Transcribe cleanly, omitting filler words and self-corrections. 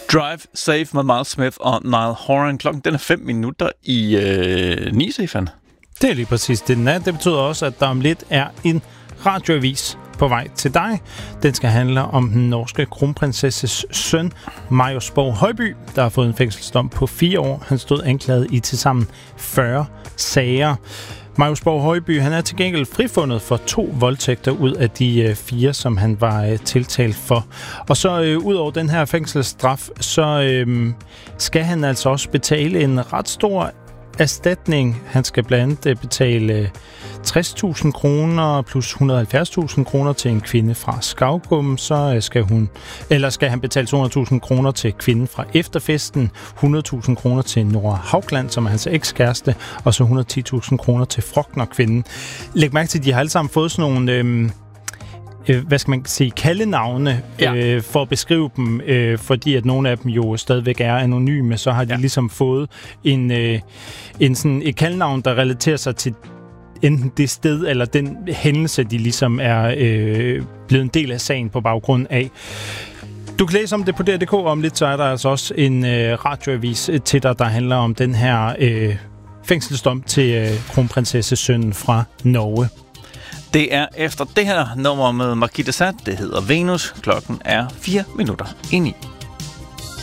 Drive Safe med Miles Smith og Niall Horan. Klokken den er 5 minutter i 9, Stefan. Det er lige præcis det, den er. Det betyder også, at der om lidt er en radioavis på vej til dig. Den skal handle om den norske kronprinsesses søn, Marius Borg Højby, der har fået en fængselsdom på 4 år. Han stod anklaget i tilsammen 40 sager. Marius Borg Højby, han er til gengæld frifundet for 2 voldtægter ud af de 4, som han var tiltalt for. Og så ud over den her fængselsstraf, så skal han altså også betale en ret stor erstatning. Han skal blandt andet betale 60.000 kroner plus 170.000 kroner til en kvinde fra Skaugum. Så skal han betale 200.000 kroner til kvinden fra efterfesten, 100.000 kroner til Nora Haugland, som er hans ekskæreste, og så 110.000 kroner til Frogner-kvinden. Læg mærke til, at de har alle sammen fået sådan nogle hvad skal man sige, kaldenavne for at beskrive dem, fordi at nogle af dem jo stadigvæk er anonyme, så har de ligesom fået en sådan et kaldenavn, der relaterer sig til enten det sted eller den hændelse, de ligesom er blevet en del af sagen på baggrund af. Du kan læse om det på DR.dk, og om lidt så er der altså også en radioavis til dig, der handler om den her fængselsdom til kronprinsessesønnen fra Norge. Det er efter det her nummer med Margithe Sand. Det hedder Venus. Klokken er 4 minutter i 9.